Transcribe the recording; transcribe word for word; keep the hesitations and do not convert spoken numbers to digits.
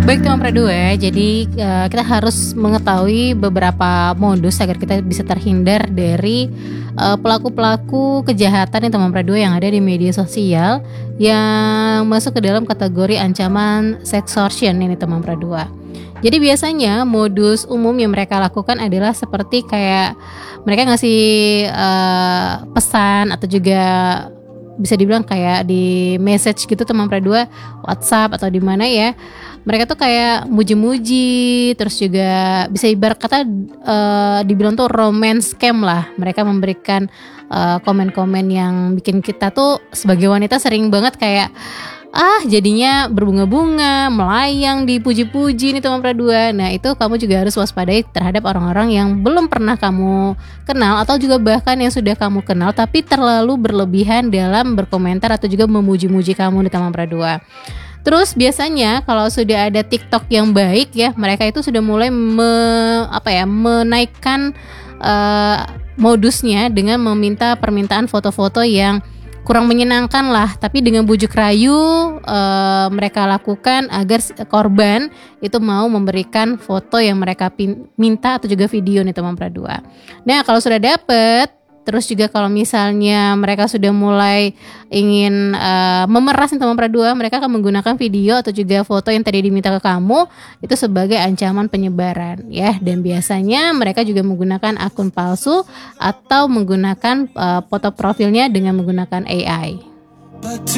Baik teman Pradu ya, jadi uh, kita harus mengetahui beberapa modus agar kita bisa terhindar dari uh, pelaku-pelaku kejahatan yang teman Pradu yang ada di media sosial yang masuk ke dalam kategori ancaman sextortion ini teman Pradu. Jadi biasanya modus umum yang mereka lakukan adalah seperti kayak mereka ngasih uh, pesan atau juga bisa dibilang kayak di message gitu teman Pradu, WhatsApp atau di mana ya. Mereka tuh kayak muji-muji, terus juga bisa ibarat kata uh, dibilang tuh romance scam lah. Mereka memberikan uh, komen-komen yang bikin kita tuh sebagai wanita sering banget kayak ah jadinya berbunga-bunga, melayang, dipuji-puji nih teman Pradu. Nah itu kamu juga harus waspadai terhadap orang-orang yang belum pernah kamu kenal atau juga bahkan yang sudah kamu kenal tapi terlalu berlebihan dalam berkomentar atau juga memuji-muji kamu nih teman Pradu. Terus biasanya kalau sudah ada TikTok yang baik ya, mereka itu sudah mulai me, apa ya, menaikkan uh, modusnya dengan meminta permintaan foto-foto yang kurang menyenangkan lah, tapi dengan bujuk rayu uh, mereka lakukan agar korban itu mau memberikan foto yang mereka pin- minta atau juga video nih teman Pradu. Nah kalau sudah dapet, terus juga kalau misalnya mereka sudah mulai ingin uh, memeras nih teman Pradu, mereka akan menggunakan video atau juga foto yang tadi diminta ke kamu itu sebagai ancaman penyebaran ya. Dan biasanya mereka juga menggunakan akun palsu atau menggunakan uh, foto profilnya dengan menggunakan A I.